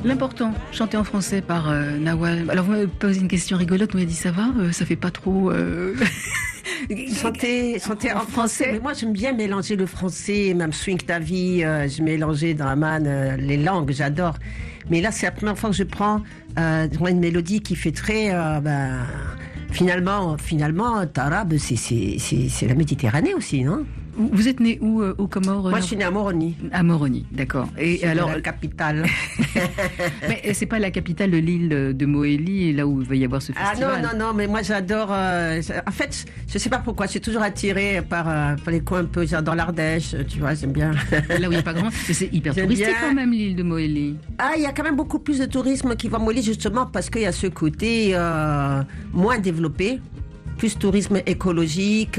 L'important, chanté en français par Nawal. Alors vous m'avez posé une question rigolote, vous m'avez dit ça va, ça fait pas trop... Chanter en français. Mais moi, j'aime bien mélanger le français, même Swing Ta Vie. Je mélangeais dans la manne les langues, j'adore. Mais là, c'est la première fois que je prends une mélodie qui fait très... finalement, Tarab, c'est la Méditerranée aussi, non? Vous êtes né où aux Comores? Moi, je suis né à Moroni. À Moroni, d'accord. Et alors la capitale. Mais c'est pas la capitale de l'île de Mohéli, là où il va y avoir ce festival. Ah non, mais moi j'adore. En fait, je sais pas pourquoi, je suis toujours attirée par les coins un peu. J'adore l'Ardèche, tu vois, j'aime bien. Là où il n'y a pas grand, mais c'est hyper touristique quand même l'île de Mohéli. Ah, il y a quand même beaucoup plus de tourisme qui va à Mohéli justement parce qu'il y a ce côté moins développé. Plus tourisme écologique,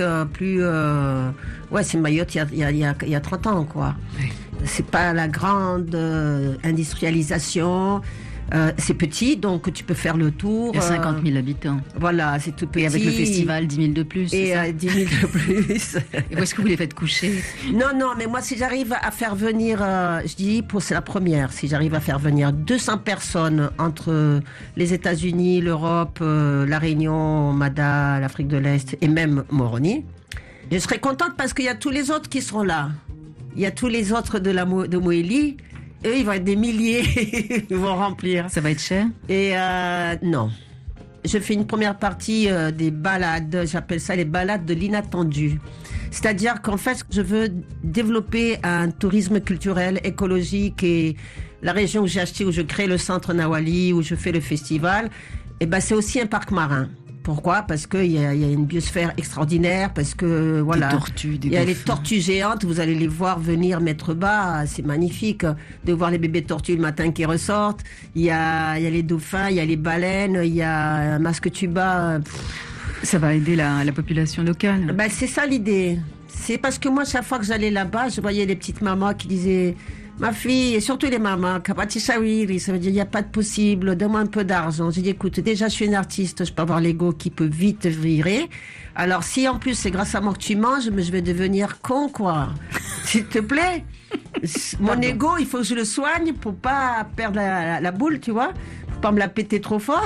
ouais, c'est Mayotte il y a 30 ans, quoi. Oui. C'est pas la grande industrialisation. C'est petit, donc tu peux faire le tour. Il y a 50 000 habitants. Voilà, c'est tout petit. Et avec le festival, 10 000 de plus. Et 10 000 de plus. Et où est-ce que vous les faites coucher? Non, mais moi, si j'arrive à faire venir, je dis, c'est la première, si j'arrive à faire venir 200 personnes entre les États-Unis, l'Europe, la Réunion, Mada, l'Afrique de l'Est et même Moroni, je serai contente parce qu'il y a tous les autres qui seront là. Il y a tous les autres de Mohéli. Eux, ils vont être des milliers, ils vont remplir. Ça va être cher? Et non. Je fais une première partie des balades, j'appelle ça les balades de l'inattendu. C'est-à-dire qu'en fait, je veux développer un tourisme culturel, écologique, et la région où j'ai acheté, où je crée le centre Nawali, où je fais le festival, et ben c'est aussi un parc marin. Pourquoi? Parce qu'il y a une biosphère extraordinaire, parce que voilà, il y a les tortues géantes, vous allez les voir venir mettre bas, c'est magnifique de voir les bébés tortues le matin qui ressortent. Il y a les dauphins, il y a les baleines, il y a un masque tuba. Ça va aider la population locale. Ben, c'est ça l'idée. C'est parce que moi, chaque fois que j'allais là-bas, je voyais les petites mamans qui disaient: ma fille, et surtout les mamans, Kabati Shawiri, ça veut dire il n'y a pas de possible, donne-moi un peu d'argent. J'ai dit: écoute, déjà je suis une artiste, je peux avoir l'ego qui peut vite virer. Alors si en plus c'est grâce à moi que tu manges, mais je vais devenir con, quoi. S'il te plaît. Mon ego, il faut que je le soigne pour pas perdre la boule, tu vois. Pour pas me la péter trop fort.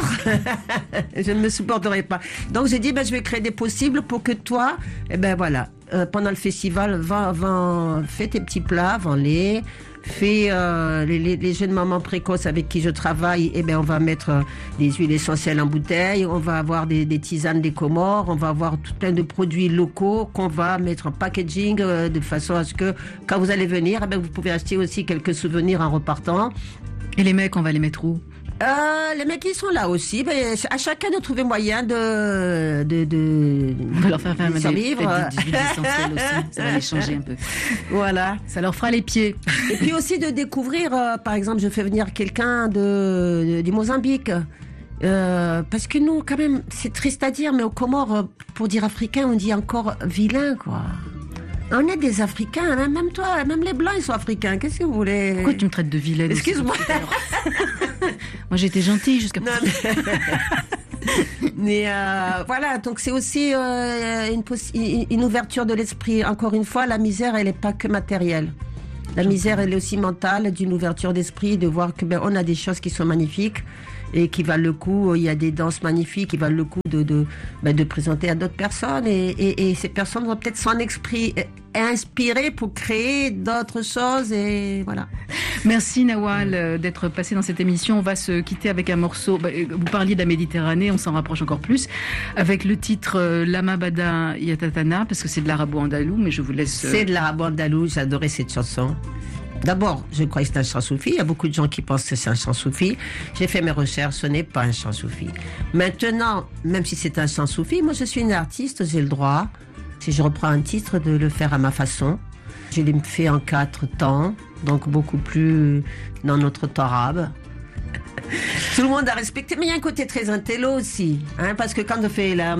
Je ne me supporterai pas. Donc j'ai dit, je vais créer des possibles pour que toi, voilà, pendant le festival, fais tes petits plats, vends-les. Fais les jeunes mamans précoces avec qui je travaille, on va mettre des huiles essentielles en bouteille, on va avoir des tisanes des Comores, on va avoir tout plein de produits locaux qu'on va mettre en packaging de façon à ce que quand vous allez venir, vous pouvez acheter aussi quelques souvenirs en repartant. Et les mecs, on va les mettre où? Les mecs, ils sont là aussi. À chacun de trouver moyen de on va leur faire des huiles essentielles aussi. Ça va les changer un peu. Voilà. Ça leur fera les pieds. Et puis aussi de découvrir, par exemple, je fais venir quelqu'un du Mozambique. Parce que nous, quand même, c'est triste à dire, mais aux Comores, pour dire africain, on dit encore vilain, quoi. On est des Africains, hein, même toi, même les Blancs, ils sont africains. Qu'est-ce que vous voulez? Pourquoi tu me traites de vilaine? Excuse-moi. Moi, j'étais gentille jusqu'à présent. Mais voilà, donc c'est aussi une ouverture de l'esprit. Encore une fois, la misère, elle n'est pas que matérielle. La misère, elle est aussi mentale, d'une ouverture d'esprit, de voir que on a des choses qui sont magnifiques et qui valent le coup. Il y a des danses magnifiques qui valent le coup de présenter à d'autres personnes, et ces personnes vont peut-être s'en inspirer pour créer d'autres choses, et voilà. Merci Nawal d'être passé dans cette émission. On va se quitter avec un morceau. Vous parliez de la Méditerranée, on s'en rapproche encore plus avec le titre Lama Bada Yatatana, parce que c'est de l'arabo-andalou, mais je vous laisse. C'est de l'arabo-andalou, j'adorais cette chanson. D'abord, je crois que c'est un chant soufi. Il y a beaucoup de gens qui pensent que c'est un chant soufi. J'ai fait mes recherches, ce n'est pas un chant soufi. Maintenant, même si c'est un chant soufi, moi je suis une artiste, j'ai le droit, si je reprends un titre, de le faire à ma façon. Je l'ai fait en 4 temps, donc beaucoup plus dans notre temps arabe. Tout le monde a respecté, mais il y a un côté très intello aussi, hein, parce que quand on fait la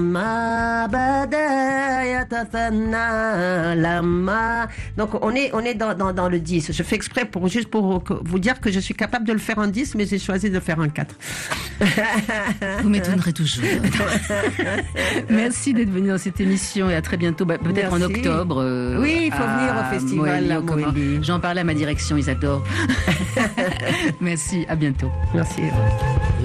donc on est dans le 10. Je fais exprès juste pour vous dire que je suis capable de le faire en 10, mais j'ai choisi de le faire en 4. Vous m'étonnerez toujours. Merci d'être venu dans cette émission, et à très bientôt, peut-être Merci. en octobre. Oui, il faut venir au festival. J'en parlais à ma direction, ils adorent. Merci, à bientôt. Merci.